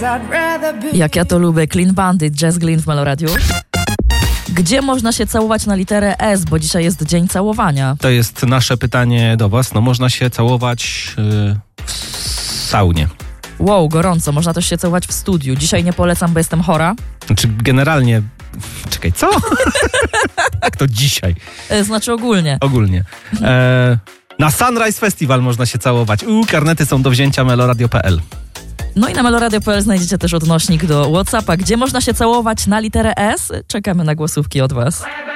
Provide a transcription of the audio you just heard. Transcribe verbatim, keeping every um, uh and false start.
Jak ja to lubię. Clean Bandit, Jazz Glynn w Meloradiu. Gdzie można się całować na literę S, bo dzisiaj jest dzień całowania? To jest nasze pytanie do was. No można się całować yy, w saunie. Wow, gorąco. Można też się całować w studiu. Dzisiaj nie polecam, bo jestem chora. Znaczy generalnie... Czekaj, co? Jak to dzisiaj? E, znaczy ogólnie. Ogólnie. E, na Sunrise Festival można się całować. Uuu, karnety są do wzięcia meloradio kropka p l. No i na meloradio kropka p l znajdziecie też odnośnik do WhatsAppa, gdzie można się całować na literę S. Czekamy na głosówki od was.